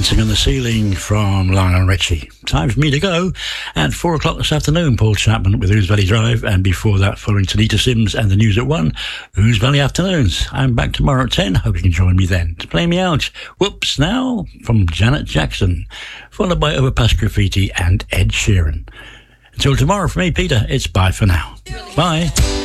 Dancing on the Ceiling from Lionel Richie. Time for me to go. At 4 o'clock this afternoon, Paul Chapman with Who's Valley Drive, and before that, following Tanita Sims and the news at 1, Who's Valley Afternoons. I'm back tomorrow at 10. Hope you can join me then to play me out. Whoops Now from Janet Jackson, followed by Overpass Graffiti and Ed Sheeran. Until tomorrow, for me, Peter, it's bye for now. Bye.